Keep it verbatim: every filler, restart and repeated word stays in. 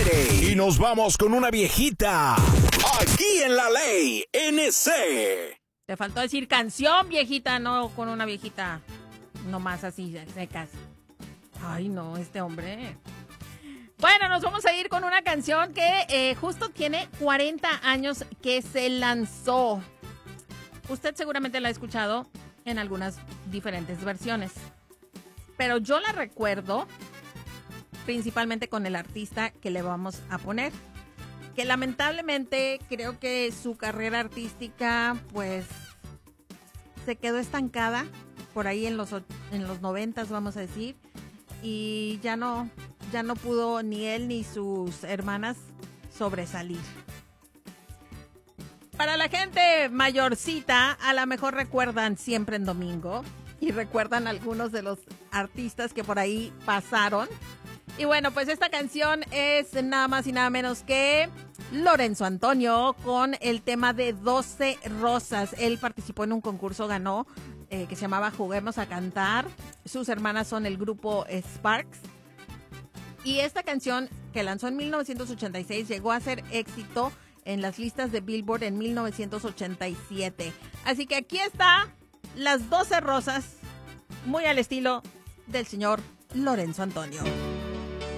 Y nos vamos con una viejita. Aquí en La Ley N C. Te faltó decir canción, viejita, no con una viejita. No más así, secas. Ay, no, este hombre. Bueno, nos vamos a ir con una canción que eh, justo tiene cuarenta años que se lanzó. Usted seguramente la ha escuchado en algunas diferentes versiones. Pero yo la recuerdo principalmente con el artista que le vamos a poner. Que lamentablemente creo que su carrera artística pues se quedó estancada por ahí en los en los noventas, vamos a decir, y ya no ya no pudo ni él ni sus hermanas sobresalir. Para la gente mayorcita, a lo mejor recuerdan Siempre en Domingo y recuerdan algunos de los artistas que por ahí pasaron. Y bueno, pues esta canción es nada más y nada menos que Lorenzo Antonio con el tema de doce Rosas. Él participó en un concurso, ganó, eh, que se llamaba Juguemos a Cantar. Sus hermanas son el grupo Sparks. Y esta canción, que lanzó en mil novecientos ochenta y seis, llegó a ser éxito en las listas de Billboard en mil novecientos ochenta y siete. Así que aquí está Las doce Rosas, muy al estilo del señor Lorenzo Antonio.